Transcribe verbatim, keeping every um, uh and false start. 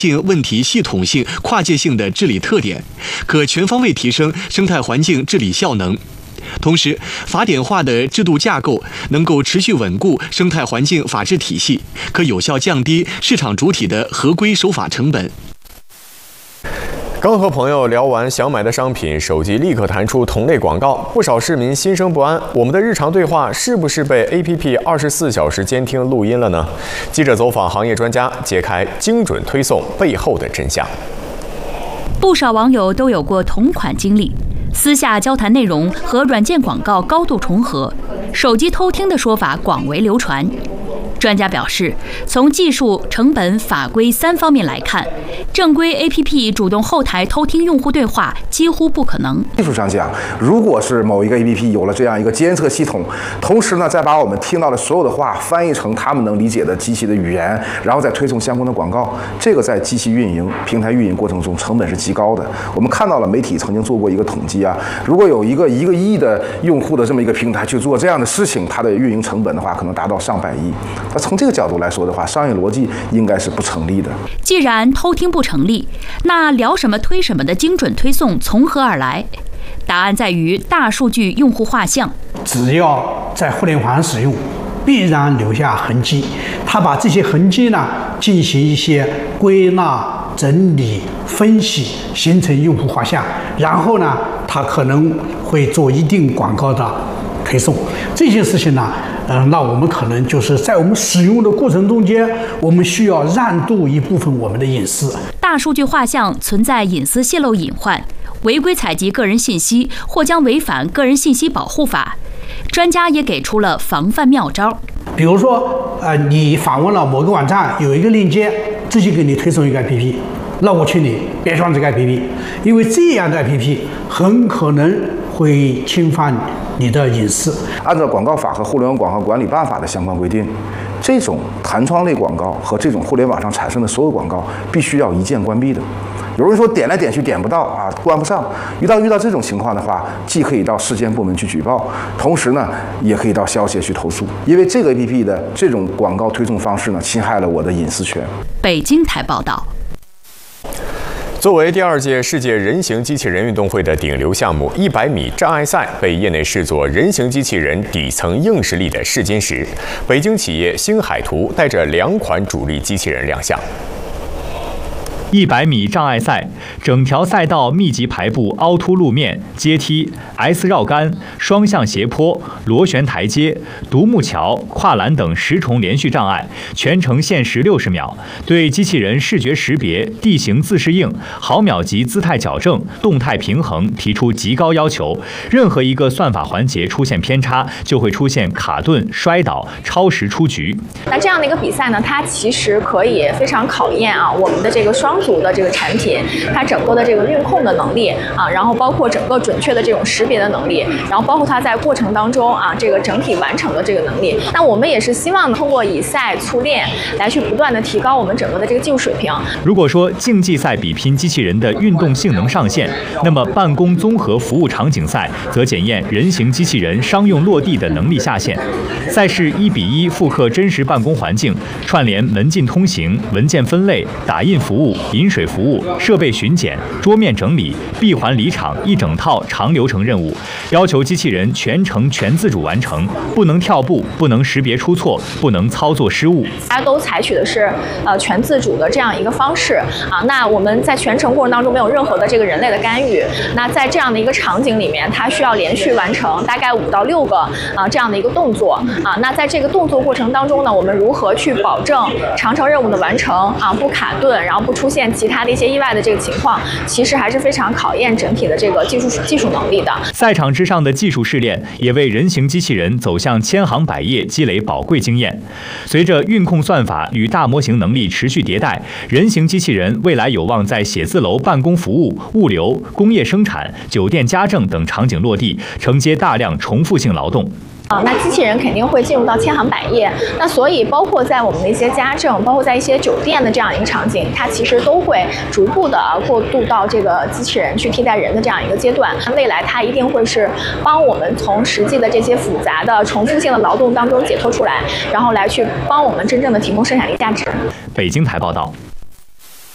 性问题系统性、跨界性的治理特点，可全方位提升生态环境治理效能。同时，法典化的制度架构能够持续稳固生态环境法治体系，可有效降低市场主体的合规守法成本。 刚和朋友聊完想买的商品，手机立刻弹出同类广告，不少市民心生不安。我们的日常对话是不是被 A P P 二十四小时监听录音了呢？记者走访行业专家，揭开精准推送背后的真相。 不少网友都有过同款经历，私下交谈内容和软件广告高度重合，手机偷听的说法广为流传。专家表示，从技术、成本、法规三方面来看，正规 A P P 主动后台偷听用户对话几乎不可能。 技术上讲，如果是某一个 A P P 有了这样一个监测系统，同时呢，再把我们听到的所有的话翻译成他们能理解的机器的语言，然后再推送相关的广告，这个在机器运营、平台运营过程中成本是极高的。我们看到了媒体曾经做过一个统计啊，如果有一个一个亿的用户的这么一个平台去做这样的事情，它的运营成本的话，可能达到上百亿。那从这个角度来说的话，商业逻辑应该是不成立的。 既然偷听不成立，那聊什么推什么的精准推送从何而来？答案在于大数据用户画像。 只要在互联网上使用，必然留下痕迹。他把这些痕迹呢进行一些归纳、整理、分析，形成用户画像，然后呢，他可能会做一定广告的推送。这些事情呢，呃，那我们可能就是在我们使用的过程中间，我们需要让渡一部分我们的隐私。 大数据画像存在隐私泄露隐患，违规采集个人信息或将违反个人信息保护法。专家也给出了防范妙招， 比如说，呃，你访问了某个网站，有一个链接，直接给你推送一个 A P P， 那我劝你别上这个 A P P， 因为这样的 A P P 很可能会侵犯你的隐私。 按照广告法和互联网广告管理办法的相关规定，这种弹窗类广告和这种互联网上产生的所有广告必须要一键关闭的。有人说点来点去点不到啊，关不上。遇到遇到这种情况的话，既可以到市监部门去举报，同时呢，也可以到消协去投诉，因为这个 A P P 的这种广告推送方式呢，侵害了我的隐私权。 北京台报道。 作为第二届世界人形机器人运动会的顶流项目，一百米障碍赛被业内视作人形机器人底层硬实力的试金石。北京企业星海图带着两款主力机器人亮相。 一百米障碍赛，整条赛道密集排布凹凸路面、阶梯、S 绕杆、双向斜坡、螺旋台阶、独木桥、跨栏等十重连续障碍，全程限时六十秒。对机器人视觉识别、地形自适应、毫秒级姿态矫正、动态平衡提出极高要求。任何一个算法环节出现偏差，就会出现卡顿、摔倒、超时出局。 那这样的一个比赛呢，它其实可以非常考验啊我们的这个双组的这个产品，它整个的这个运控的能力啊，然后包括整个准确的这种识别的能力，然后包括它在过程当中啊这个整体完成的这个能力。那我们也是希望通过以赛促练来去不断的提高我们整个的这个技术水平。 如果说竞技赛比拼机器人的运动性能上限，那么办公综合服务场景赛则检验人形机器人商用落地的能力下限。赛事一比一复刻真实办公环境，串联门禁通行、文件分类、打印服务、饮水服务、设备巡检、桌面整理、闭环离场一整套长流程任务，要求机器人全程全自主完成，不能跳步，不能识别出错，不能操作失误。 大家都采取的是呃全自主的这样一个方式啊。那我们在全程过程当中没有任何的这个人类的干预。那在这样的一个场景里面，它需要连续完成大概五到六个啊这样的一个动作啊。那在这个动作过程当中呢，我们如何去保证长程任务的完成啊，不卡顿，然后不出现其他的一些意外的这个情况，其实还是非常考验整体的这个技术技术能力的。 赛场之上的技术试炼，也为人形机器人走向千行百业积累宝贵经验。随着运控算法与大模型能力持续迭代，人形机器人未来有望在写字楼办公服务、物流、工业生产、酒店家政等场景落地，承接大量重复性劳动。 啊，那机器人肯定会进入到千行百业，那所以包括在我们的一些家政，包括在一些酒店的这样一个场景，它其实都会逐步的过渡到这个机器人去替代人的这样一个阶段。未来它一定会是帮我们从实际的这些复杂的重复性的劳动当中解脱出来，然后来去帮我们真正的提供生产力价值。 北京台报道。